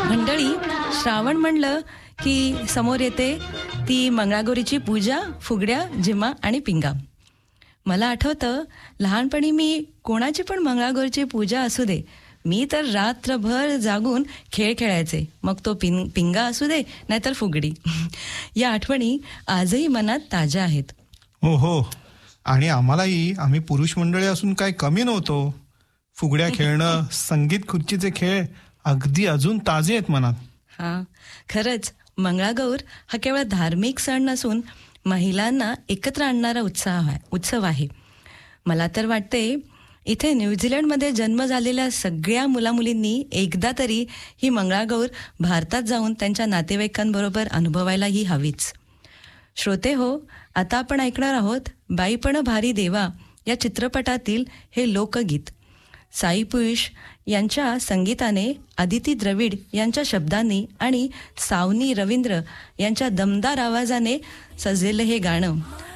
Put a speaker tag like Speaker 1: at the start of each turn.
Speaker 1: मंडळी, श्रावण म्हणलं की समोर येते ती मंगळागौरीची पूजा, फुगड्या, झिम्मा आणि पिंगा. मला आठवतं लहानपणी मी कोणाची पण मंगळागौरीची पूजा असू दे, मी तर रात्रभर जागून खेळ खेळायचे. मग तो पिंगा असू दे नाहीतर फुगडी. या आठवणी आजही मनात ताज्या आहेत.
Speaker 2: हो हो, आणि आम्ही पुरुष मंडळी असून काय कमी नव्हतो. फुगड्या खेळणं, संगीत खुर्चीचे खेळ अगदी अजून ताजे आहेत मनात.
Speaker 1: हां, खरंच मंगळागौर हा केवळ धार्मिक सण नसून महिलांना एकत्र आणणारा उत्सव आहे. मला तर वाटते इथे न्यूझीलंडमध्ये जन्म झालेल्या सगळ्या मुलामुलींनी एकदा तरी ही मंगळागौर भारतात जाऊन त्यांच्या नातेवाईकांबरोबर अनुभवायलाही हवीच. श्रोते हो, आता आपण ऐकणार आहोत बाईपण भारी देवा या चित्रपटातील हे लोकगीत. साई पुरुष यांच्या संगीताने, आदिती द्रविड यांच्या शब्दांनी आणि सावनी रवींद्र यांच्या दमदार आवाजाने सजलेलं हे गाणं